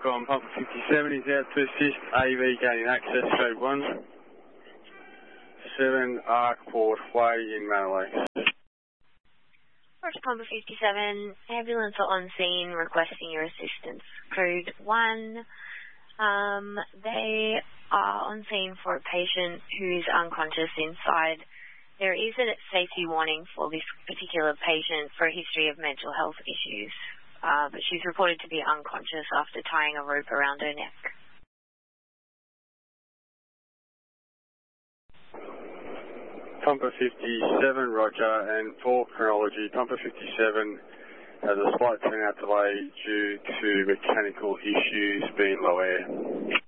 Falcon, Pumper 57 is out to assist AV gaining access, code 1. 7 Arkport Way in Manaway. First Pumper 57, ambulance are on scene requesting your assistance, code 1. They are on scene for a patient who is unconscious inside. There is a safety warning for this particular patient for a history of mental health issues, but she's reported to be unconscious after tying a rope around her neck. Pumper 57, Roger, and for chronology, Pumper 57 has a slight turnout delay due to mechanical issues being low air.